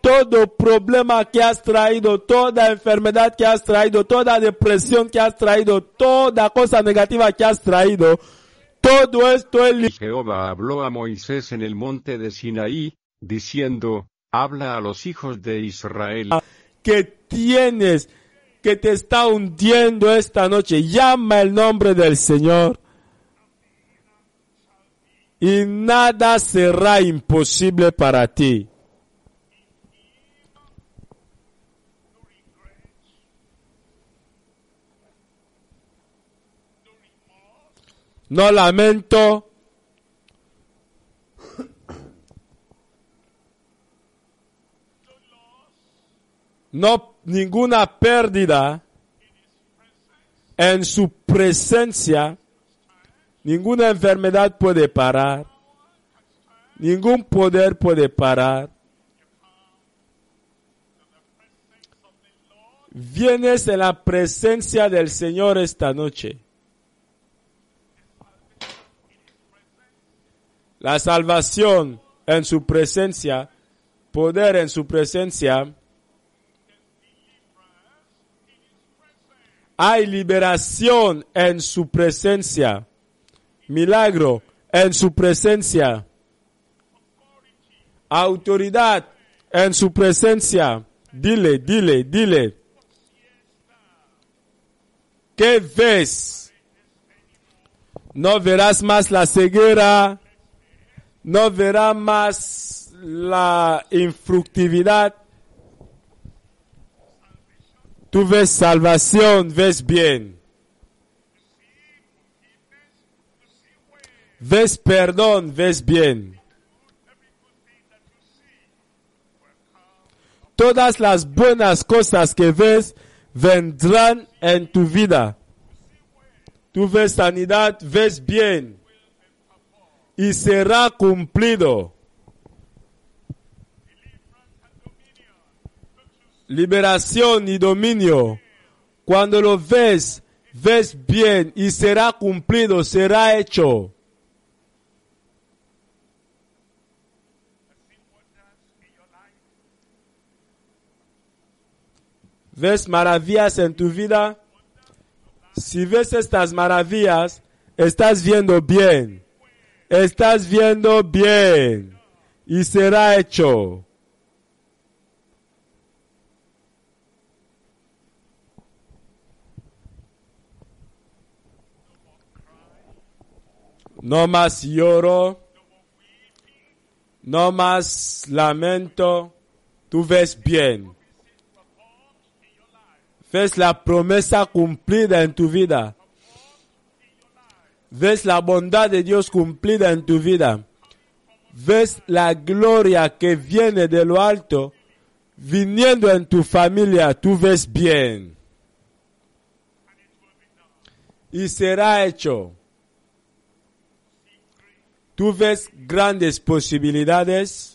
todo problema que has traído, toda enfermedad que has traído, toda depresión que has traído, toda cosa negativa que has traído, todo esto es Jehová habló a Moisés en el monte de Sinaí, diciendo, habla a los hijos de Israel. Que tienes, que te está hundiendo esta noche. Llama el nombre del Señor. Y nada será imposible para ti. No lamento. No ninguna pérdida en su presencia. Ninguna enfermedad puede parar. Ningún poder puede parar. Vienes en la presencia del Señor esta noche. La salvación en su presencia, poder en su presencia. Hay liberación en su presencia. Milagro en su presencia. Autoridad en su presencia. Dile, dile, dile. ¿Qué ves? No verás más la ceguera. No verás más la infructividad. Tú ves salvación, ves bien. Ves perdón, ves bien. Todas las buenas cosas que ves vendrán en tu vida. Tú ves sanidad, ves bien. Y será cumplido. Liberación y dominio. Cuando lo ves, ves bien y será cumplido, será hecho. ¿Ves maravillas en tu vida? Si ves estas maravillas, estás viendo bien. Estás viendo bien. Y será hecho. No más lloro. No más lamento. Tú ves bien. Ves la promesa cumplida en tu vida. Ves la bondad de Dios cumplida en tu vida. Ves la gloria que viene de lo alto viniendo en tu familia. Tú ves bien. Y será hecho. Tú ves grandes posibilidades.